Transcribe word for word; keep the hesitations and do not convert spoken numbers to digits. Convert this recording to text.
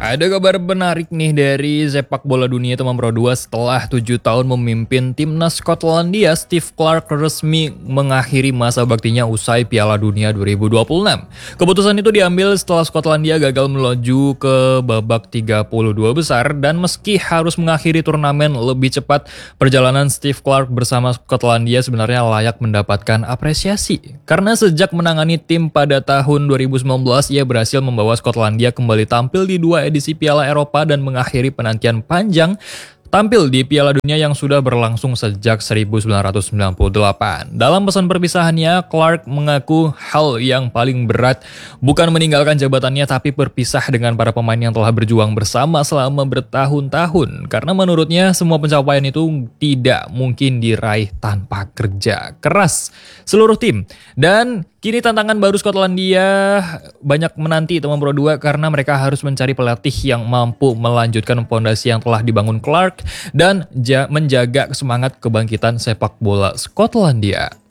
Ada kabar menarik nih dari sepak bola dunia teman Pro dua. Setelah tujuh tahun memimpin timnas Skotlandia, Steve Clarke resmi mengakhiri masa baktinya usai Piala Dunia dua ribu dua puluh enam. Keputusan itu diambil setelah Skotlandia gagal melaju ke babak tiga puluh dua besar, dan meski harus mengakhiri turnamen lebih cepat, perjalanan Steve Clarke bersama Skotlandia sebenarnya layak mendapatkan apresiasi. Karena sejak menangani tim pada tahun dua ribu sembilan belas, ia berhasil membawa Skotlandia kembali tampil di dua edisi Piala Eropa dan mengakhiri penantian panjang tampil di Piala Dunia yang sudah berlangsung sejak seribu sembilan ratus sembilan puluh delapan. Dalam pesan perpisahannya, Clarke mengaku hal yang paling berat bukan meninggalkan jabatannya, tapi berpisah dengan para pemain yang telah berjuang bersama selama bertahun-tahun. Karena menurutnya semua pencapaian itu tidak mungkin diraih tanpa kerja keras seluruh tim. Dan kini tantangan baru Skotlandia banyak menanti teman Pro dua, karena mereka harus mencari pelatih yang mampu melanjutkan fondasi yang telah dibangun Clarke dan menjaga semangat kebangkitan sepak bola Skotlandia.